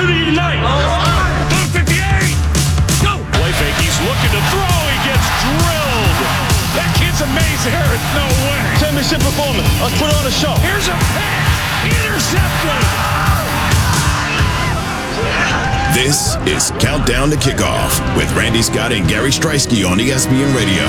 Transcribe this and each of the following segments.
opportunity tonight. 58. Go. Play fake. He's looking to throw. He gets drilled. That kid's amazing. There's no way. Championship performance. Let's put on a show. Here's a pass. Intercepted. This is Countdown to Kickoff with Randy Scott and Gary Streisky on ESPN Radio.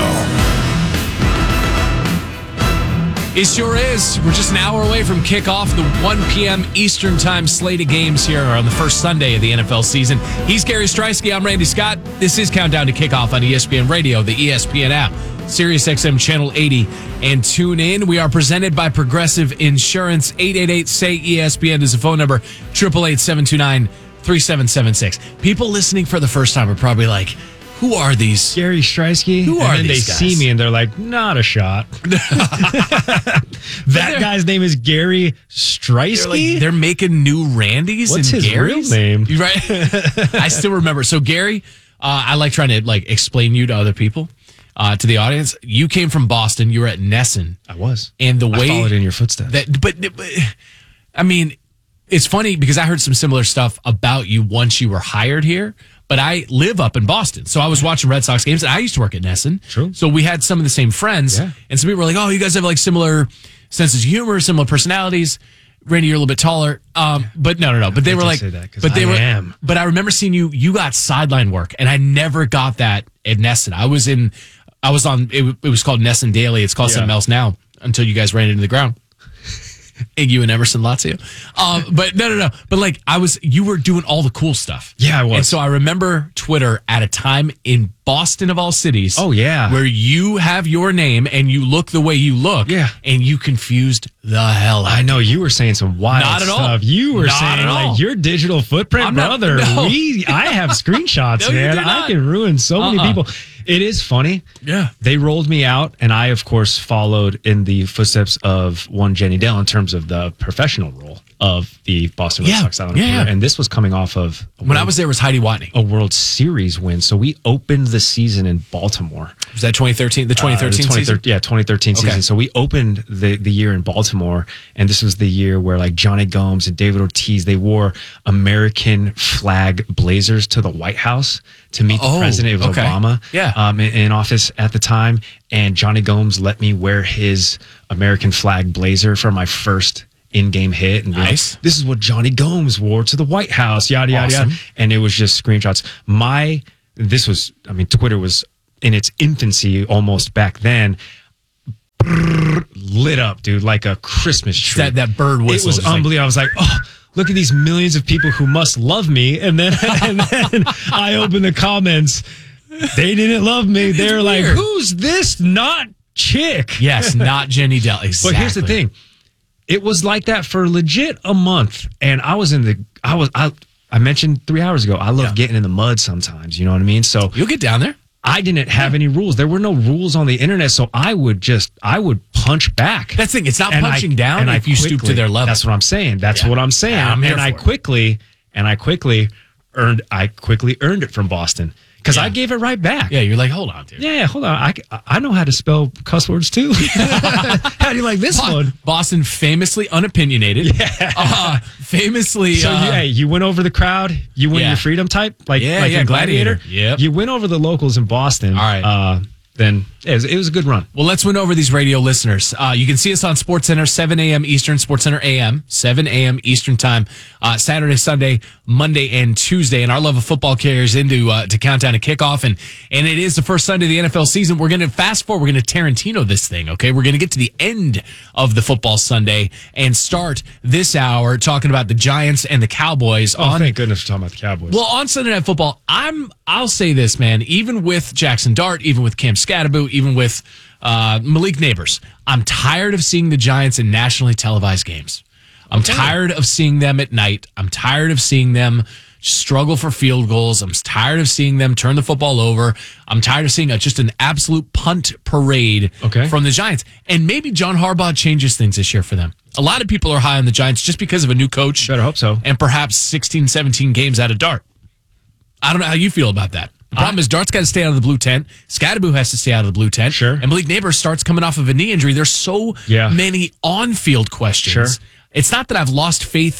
It sure is. We're just an hour away from kickoff, the 1 p.m. Eastern Time slate of games here on the first Sunday of the NFL season. He's Gary Streisky. I'm Randy Scott. This is Countdown to Kickoff on ESPN Radio, the ESPN app, SiriusXM Channel 80, and tune in. We are presented by Progressive Insurance. 888-SAY-ESPN is the phone number, 888-729-3776. People listening for the first time are probably like, who are these? Gary Streisky. Who are and then these they guys? see me and they're like, not a shot. That guy's name is Gary Streisky? They're making new Randys. What's and his Garys? real name? Right? I still remember. So Gary, I like trying to explain you to other people, to the audience. You came from Boston. You were at Nesson. I was. And the way I followed in your footsteps. But I mean, it's funny because I heard some similar stuff about you once you were hired here. But I live up in Boston. So I was watching Red Sox games, and I used to work at Nesson. True. So we had some of the same friends. Yeah. And some people were like, oh, you guys have similar senses of humor, similar personalities. Randy, you're a little bit taller. But no. But they were like, say that, 'cause but they I were, am. But I remember seeing you got sideline work, and I never got that at Nesson. I was on, it was called Nesson Daily. It's called something else now until you guys ran it into the ground. And you and Emerson Lazio. But no. But you were doing all the cool stuff. Yeah, I was. And so I remember Twitter at a time in Boston of all cities. Oh, yeah. Where you have your name and you look the way you look. Yeah. And you confused the hell out I of know me. you were saying some wild Not at all. stuff. You were Not saying at all. your digital footprint, I'm not- brother. no. I have screenshots, No, you man. do not. I can ruin so many people. It is funny. Yeah. They rolled me out, and I, of course, followed in the footsteps of one Jenny Dell in terms of the professional role of the Boston Red Sox. Yeah. And this was coming off of When I was there was Heidi Watney. a World Series win. So we opened the season in Baltimore. Was that 2013? The 2013 season? Yeah, 2013 season. So we opened the year in Baltimore, and this was the year where Johnny Gomes and David Ortiz, they wore American flag blazers to the White House to meet the president. It was Obama in office at the time, and Johnny Gomes let me wear his American flag blazer for my first in-game hit. And be like, this is what Johnny Gomes wore to the White House, yada, yada, yada. And it was just screenshots. Twitter was in its infancy almost back then. Lit up, dude, like a Christmas tree. That bird whistle. It was unbelievable. I was like, oh, look at these millions of people who must love me. And then I opened the comments. They didn't love me. They're like, who's this not chick? Yes, not Jenny Dell. Exactly. But here's the thing. It was like that for legit a month. And I mentioned 3 hours ago, I love getting in the mud sometimes. You know what I mean? So you'll get down there. I didn't have any rules. There were no rules on the internet, so I would punch back. That's the thing. It's not punching down if you stoop to their level. That's what I'm saying. That's what I'm saying. Yeah, I quickly earned it from Boston. Because I gave it right back. Yeah, you're like, hold on, dude. Yeah, hold on. I know how to spell cuss words too. How do you like this one? Boston, famously unopinionated. Yeah. Famously. So you went over the crowd. You win your freedom type. Like a gladiator. Yep. You went over the locals in Boston. All right. Then it was a good run. Well, let's win over these radio listeners. You can see us on SportsCenter, 7 a.m. Eastern, SportsCenter AM, 7 a.m. Eastern time, Saturday, Sunday, Monday, and Tuesday. And our love of football carries into to countdown to kickoff. And it is the first Sunday of the NFL season. We're going to fast forward. We're going to Tarantino this thing, okay? We're going to get to the end of the football Sunday and start this hour talking about the Giants and the Cowboys. Thank goodness we're talking about the Cowboys. Well, on Sunday Night Football, I'll say this, man, even with Jackson Dart, even with Cam Scatterbo, even with Malik Neighbors, I'm tired of seeing the Giants in nationally televised games. I'm tired of seeing them at night. I'm tired of seeing them struggle for field goals. I'm tired of seeing them turn the football over. I'm tired of seeing just an absolute punt parade from the Giants. And maybe John Harbaugh changes things this year for them. A lot of people are high on the Giants just because of a new coach. Better hope so. And perhaps 16, 17 games out of Dart. I don't know how you feel about that. The problem is Dart's got to stay out of the blue tent. Scatterbo has to stay out of the blue tent. Sure. And Malik Neighbors starts coming off of a knee injury. There's so many on-field questions. Sure. It's not that I've lost faith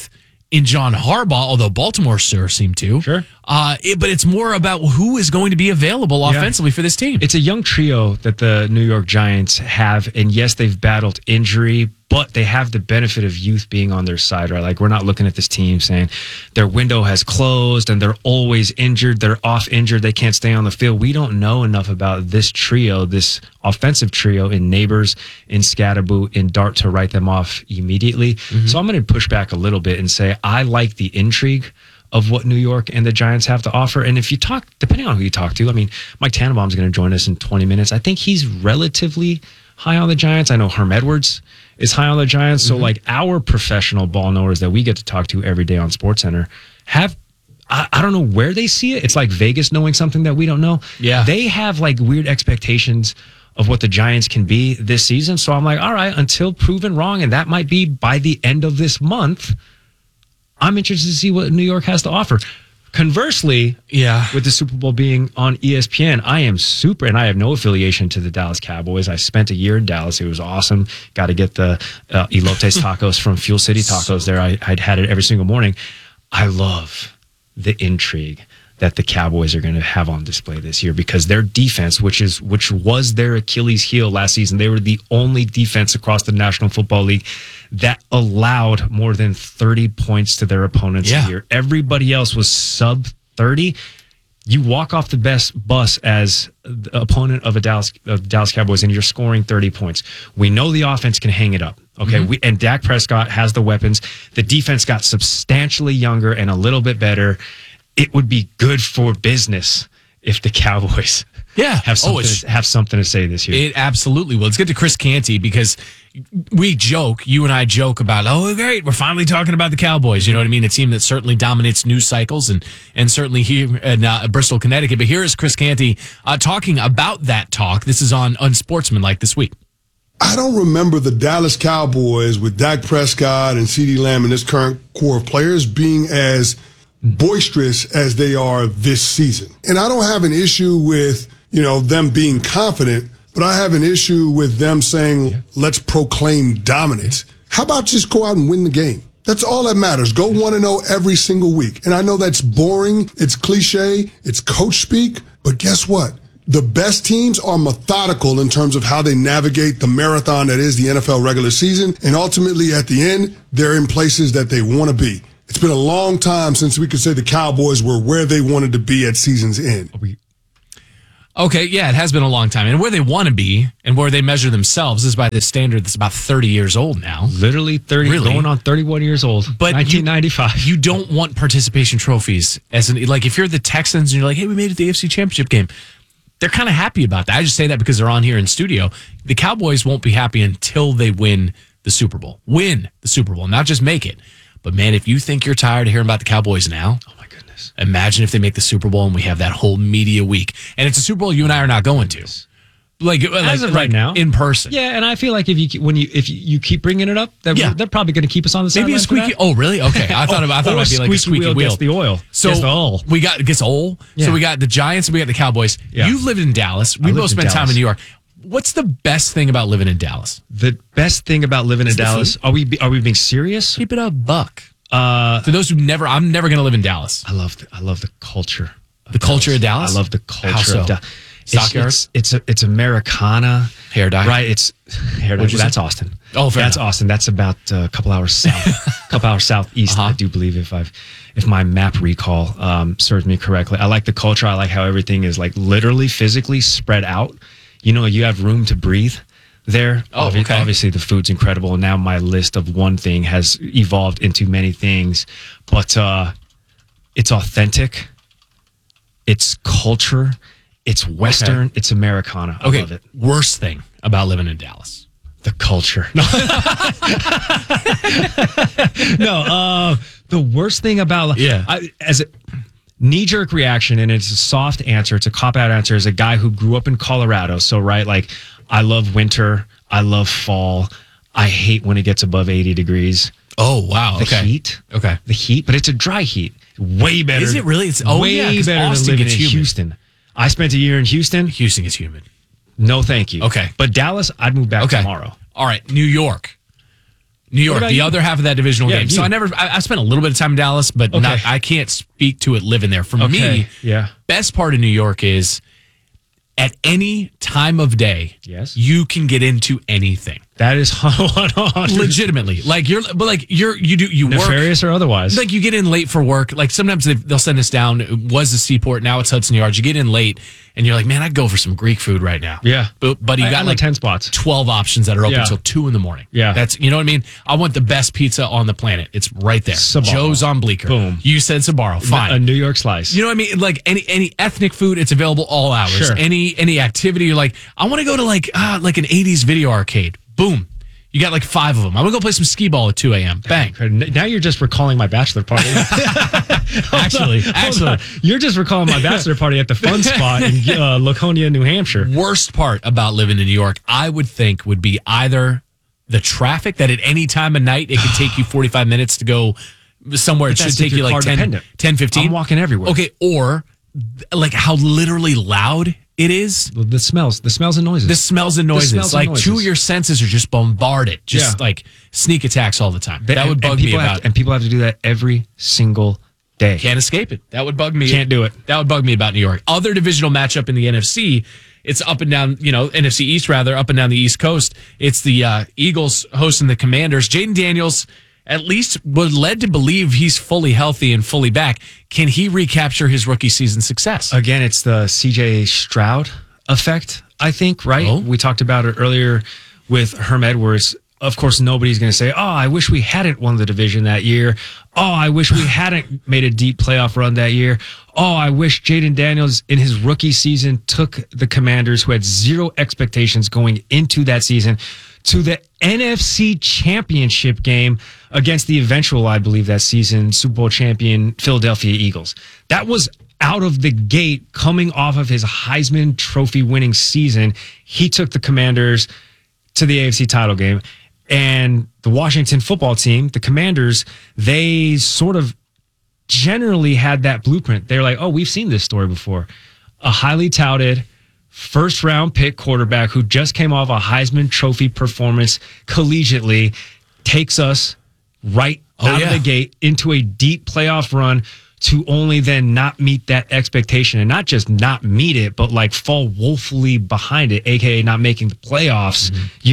in John Harbaugh, although Baltimore sure seem to. Sure. But it's more about who is going to be available offensively for this team. It's a young trio that the New York Giants have, and yes, they've battled injury, but they have the benefit of youth being on their side, right? Like, we're not looking at this team saying their window has closed and they're always injured, they're off injured, they can't stay on the field. We don't know enough about this trio, this offensive trio in Neighbors, in Scadaboo, in Dart to write them off immediately. So I'm going to push back a little bit and say I like the intrigue of what New York and the Giants have to offer. And if you talk, depending on who you talk to, I mean, Mike Tannenbaum's going to join us in 20 minutes. I think he's relatively high on the Giants. I know Herm Edwards is high on the Giants. So, like, our professional ball knowers that we get to talk to every day on SportsCenter have, I don't know where they see it. It's like Vegas knowing something that we don't know. Yeah. They have, like, weird expectations of what the Giants can be this season. So I'm like, all right, until proven wrong, and that might be by the end of this month, I'm interested to see what New York has to offer. Conversely, with the Super Bowl being on ESPN, I am super, and I have no affiliation to the Dallas Cowboys. I spent a year in Dallas. It was awesome. Got to get the elotes tacos from Fuel City Tacos there. I'd had it every single morning. I love the intrigue that the Cowboys are going to have on display this year, because their defense, which was their Achilles heel last season, they were the only defense across the National Football League that allowed more than 30 points to their opponents a year. Everybody else was sub 30. You walk off the bus as the opponent of Dallas Cowboys, and you're scoring 30 points. We know the offense can hang it up. Okay, and Dak Prescott has the weapons. The defense got substantially younger and a little bit better. It would be good for business if the Cowboys have something to say this year. It absolutely will. Let's get to Chris Canty, because you and I joke about, oh, great, we're finally talking about the Cowboys. You know what I mean? A team that certainly dominates news cycles and certainly here in Bristol, Connecticut. But here is Chris Canty talking about that talk. This is on Unsportsmanlike this week. I don't remember the Dallas Cowboys with Dak Prescott and CeeDee Lamb and this current core of players being as boisterous as they are this season. And I don't have an issue with, them being confident, but I have an issue with them saying, let's proclaim dominance. How about just go out and win the game? That's all that matters. Go 1-0 every single week. And I know that's boring. It's cliche. It's coach speak. But guess what? The best teams are methodical in terms of how they navigate the marathon that is the NFL regular season. And ultimately, at the end, they're in places that they want to be. It's been a long time since we could say the Cowboys were where they wanted to be at season's end. Okay, yeah, it has been a long time. And where they want to be and where they measure themselves is by this standard that's about 30 years old now. Literally 30, going on 31 years old. But 1995. You don't want participation trophies. Like, if you're the Texans and you're like, hey, we made it to the AFC Championship game, they're kind of happy about that. I just say that because they're on here in studio. The Cowboys won't be happy until they win the Super Bowl. Win the Super Bowl, not just make it. But, man, if you think you're tired of hearing about the Cowboys now, oh my goodness, imagine if they make the Super Bowl and we have that whole media week. And it's a Super Bowl you and I are not going to. As of right now, in person. Yeah, and I feel like if you keep bringing it up, they're probably going to keep us on the sideline. Maybe a squeaky. Oh, really? Okay, I thought it might be like a squeaky wheel. Gets the oil. So gets the oil. We got gets oil. Yeah. So we got the Giants and we got the Cowboys. Yeah. You've lived in Dallas. We both spent time in New York. What's the best thing about living in Dallas? The best thing about living in Dallas? Are we being serious? Keep it a buck. For those who I'm never going to live in Dallas. I love the culture. The culture of Dallas. I love the culture of Dallas. Stockyards? It's Americana. Hair dye. Right. It's hair dye. That's Austin. Oh, fair That's enough. Austin. That's about a couple hours southeast. I do believe if my map recall serves me correctly. I like the culture. I like how everything is like literally physically spread out. You have room to breathe there. Oh, okay. Obviously the food's incredible. And now my list of one thing has evolved into many things, but it's authentic. It's culture. It's Western. It's Americana. I love it. Worst thing about living in Dallas. The culture. No, the worst thing about as a knee-jerk reaction, and it's a soft answer, it's a cop-out answer, as a guy who grew up in Colorado. So, right, like, I love winter. I love fall. I hate when it gets above 80 degrees. Oh, wow. The heat. Okay. The heat, but it's a dry heat. Way better. Is it really? It's way better Austin than living gets in humid. Houston. I spent a year in Houston. Houston gets humid. No, thank you. Okay. But Dallas, I'd move back tomorrow. All right. New York. New York, about the you? other half of that divisional Yeah, game. you. So I spent a little bit of time in Dallas, but Okay. I can't speak to it living there. For Okay, me, yeah. best part of New York is at any time of day, Yes. you can get into anything. That is 100 Legitimately. You work. nefarious or otherwise. Like you get in late for work. Like sometimes they'll send us down. It was the Seaport. Now it's Hudson Yards. You get in late and you're like, man, I'd go for some Greek food right now. Yeah. But you I got know like 10 spots. 12 options that are open Yeah. until 2 a.m. Yeah. That's, you know what I mean? I want the best pizza on the planet. It's right there. Sbarro. Joe's on Bleecker. Boom. You said Sbarro. Fine. A New York slice. You know what I mean? Like any ethnic food, it's available all hours. Sure. Any activity, you're like, I want to go to like an 80s video arcade. Boom. You got like 5 of them. I want to go play some skee ball at 2 a.m. Bang. Now you're just recalling my bachelor party. Actually, Hold on. You're just recalling my bachelor party at the fun spot in Laconia, New Hampshire. Worst part about living in New York, I would think, would be either the traffic, that at any time of night it could take you 45 minutes to go somewhere. It should that's take if you you're like car 10, dependent. 15. I'm walking everywhere. Okay, or like how literally loud it is. The smells and noises. The smells and noises. smells and Like noises. 2 of your senses are just bombarded. Just Yeah. like sneak attacks all the time. That would bug and me people about and people have to do that every single day. Can't escape it. That would bug me. Can't do it. That would bug me about New York. Other divisional matchup in the NFC, it's up and down, NFC East rather, up and down the East Coast. It's the Eagles hosting the Commanders. Jaden Daniels at least was led to believe he's fully healthy and fully back. Can he recapture his rookie season success? Again, it's the CJ Stroud effect, I think, right? Oh. We talked about it earlier with Herm Edwards. Of course, nobody's going to say, oh, I wish we hadn't won the division that year. Oh, I wish we hadn't made a deep playoff run that year. Oh, I wish Jaden Daniels in his rookie season took the Commanders, who had zero expectations going into that season, to the NFC Championship game against the eventual, I believe, that season, Super Bowl champion Philadelphia Eagles. That was out of the gate, coming off of his Heisman Trophy winning season. He took the Commanders to the AFC title game. And the Washington football team, the Commanders, they sort of generally had that blueprint. They're like, oh, we've seen this story before. A highly touted first round pick quarterback who just came off a Heisman Trophy performance collegiately takes us right out of the gate into a deep playoff run to only then not meet that expectation, and not just not meet it, but like fall woefully behind it, aka not making the playoffs,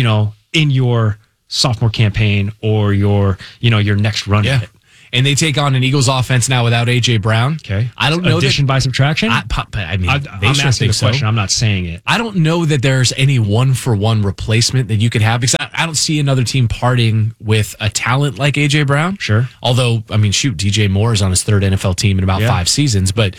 in your sophomore campaign or your next run at it. And they take on an Eagles offense now without A.J. Brown. Okay. I don't know Addition by subtraction? I'm asking the question. I'm not saying it. I don't know that there's any one-for-one replacement that you could have, because I don't see another team parting with a talent like A.J. Brown. Sure. Although, DJ Moore is on his 3rd NFL team in about 5 seasons. But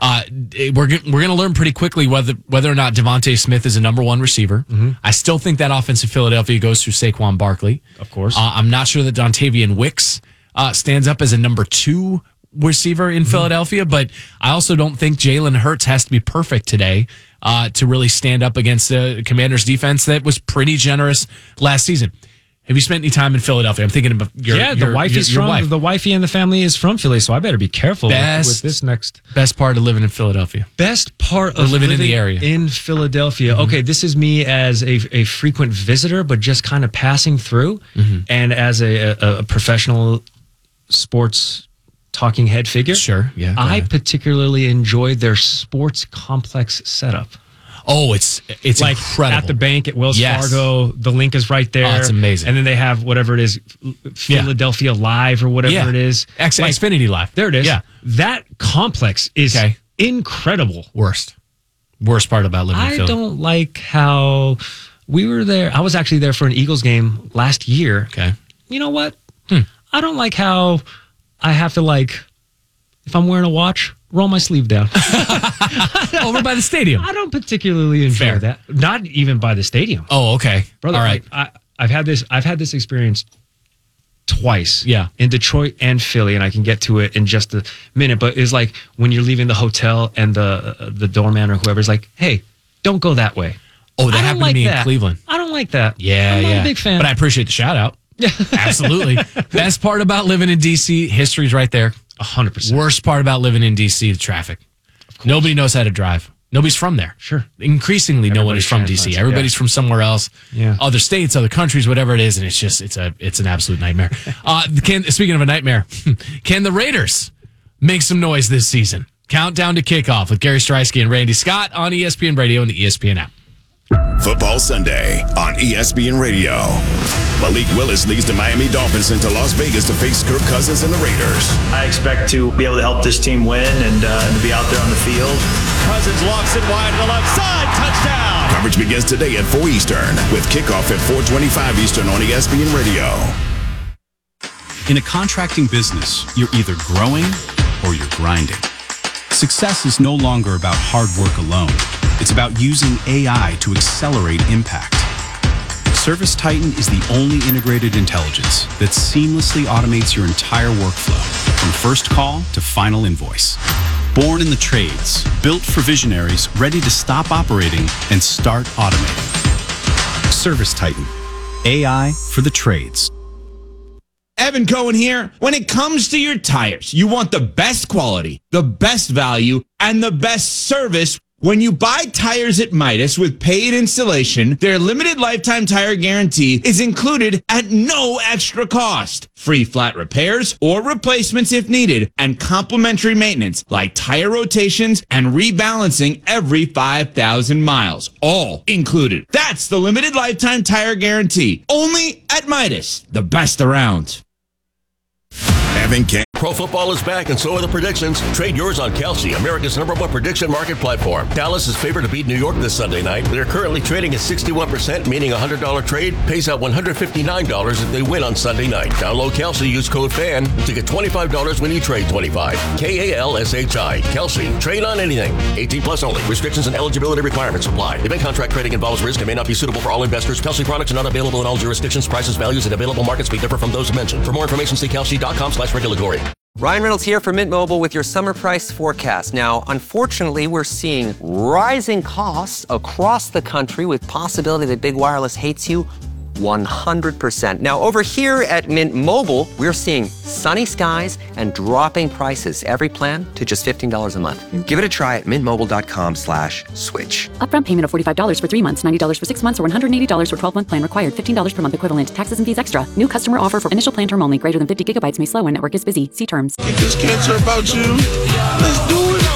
we're going to learn pretty quickly whether or not Devontae Smith is a number 1 receiver. Mm-hmm. I still think that offense in Philadelphia goes through Saquon Barkley. Of course. I'm not sure that Dontavian Wicks stands up as a number 2 receiver in Philadelphia, but I also don't think Jalen Hurts has to be perfect today to really stand up against the Commanders defense that was pretty generous last season. Have you spent any time in Philadelphia? I'm thinking about the wifey and the family is from Philly, so I better be careful with this next. Best part of living in Philadelphia. Best part of living in the area. In Philadelphia. Mm-hmm. Okay, this is me as a frequent visitor, but just kind of passing through, and as a professional sports talking head figure. Sure, yeah. I particularly enjoy their sports complex setup. Oh, it's like incredible. At the bank at Wells Fargo, the link is right there. Oh, it's amazing. And then they have whatever it is, Philadelphia Live or whatever it is. Xfinity Live. There it is. Yeah. That complex is incredible. Worst part about living in Philly. I don't like how we were there. I was actually there for an Eagles game last year. Okay. You know what? I don't like how I have to, if I'm wearing a watch, roll my sleeve down. Over by the stadium. I don't particularly enjoy that. Not even by the stadium. Oh, okay. Brother, all right. I've had this experience twice. Yeah. In Detroit and Philly, and I can get to it in just a minute. But it's like when you're leaving the hotel and the doorman or whoever's like, "Hey, don't go that way." Oh, that happened to me in Cleveland. I don't like that. Yeah, I'm not a big fan. But I appreciate the shout out. Absolutely. Best part about living in DC, history's right there. 100%. Worst part about living in DC, the traffic. Nobody knows how to drive. Nobody's from there. Sure. Increasingly, no one is from Everybody's DC. transplanted, Everybody's from somewhere else. Yeah. Other states, other countries, whatever it is, and it's an absolute nightmare. Speaking of a nightmare, can the Raiders make some noise this season? Countdown to kickoff with Gary Streisky and Randy Scott on ESPN Radio and the ESPN app. Football Sunday on ESPN Radio. Malik Willis leads the Miami Dolphins into Las Vegas to face Kirk Cousins and the Raiders. I expect to be able to help this team win and to be out there on the field. Cousins lofts it wide to the left side. Touchdown. Coverage begins today at 4 Eastern with kickoff at 4:25 Eastern on ESPN Radio. In a contracting business, you're either growing or you're grinding. Success is no longer about hard work alone. It's about using AI to accelerate impact. ServiceTitan is the only integrated intelligence that seamlessly automates your entire workflow, from first call to final invoice. Born in the trades, built for visionaries ready to stop operating and start automating. ServiceTitan, AI for the trades. Evan Cohen here. When it comes to your tires, you want the best quality, the best value, and the best service. When you buy tires at Midas with paid installation, their limited lifetime tire guarantee is included at no extra cost. Free flat repairs or replacements if needed, and complimentary maintenance like tire rotations and rebalancing every 5,000 miles. All included. That's the limited lifetime tire guarantee. Only at Midas, the best around. Evan Can. Pro football is back, and so are the predictions. Trade yours on Kelsey, America's #1 prediction market platform. Dallas is favored to beat New York this Sunday night. They're currently trading at 61%, meaning a $100 trade pays out $159 if they win on Sunday night. Download Kelsey, use code FAN to get $25 when you trade 25. KALSHI. Kelsey. Trade on anything. 18 plus only. Restrictions and eligibility requirements apply. Event contract trading involves risk and may not be suitable for all investors. Kelsey products are not available in all jurisdictions. Prices, values, and available markets may differ from those mentioned. For more information, see kelsey.com/regulatory. Ryan Reynolds here for Mint Mobile with your summer price forecast. Now, unfortunately, we're seeing rising costs across the country with possibility that big wireless hates you 100%. Now, over here at Mint Mobile, we're seeing sunny skies and dropping prices. Every plan to just $15 a month. Give it a try at mintmobile.com/switch. Upfront payment of $45 for 3 months, $90 for 6 months, or $180 for 12-month plan required. $15 per month equivalent. Taxes and fees extra. New customer offer for initial plan term only. Greater than 50 gigabytes may slow when network is busy. See terms. If this cancer about you, let's do it.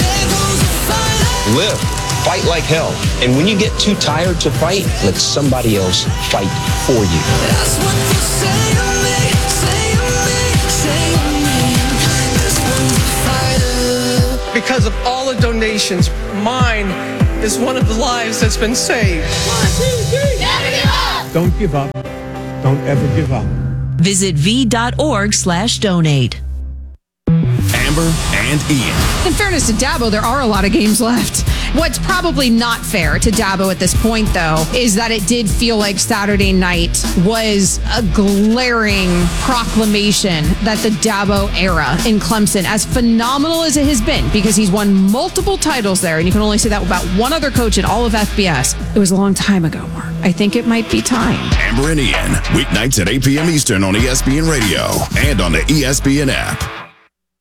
Live. Fight like hell. And when you get too tired to fight, let somebody else fight for you. That's what you say to me, say to me, this one's a fighter. Because of all the donations, mine is one of the lives that's been saved. 1, 2, 3. Never give up. Don't give up. Don't ever give up. Visit v.org/donate. Amber and Ian. In fairness to Dabo, there are a lot of games left. What's probably not fair to Dabo at this point, though, is that it did feel like Saturday night was a glaring proclamation that the Dabo era in Clemson, as phenomenal as it has been, because he's won multiple titles there, and you can only say that about one other coach in all of FBS, it was a long time ago, Mark. I think it might be time. Amber and Ian, weeknights at 8 p.m. Eastern on ESPN Radio and on the ESPN app.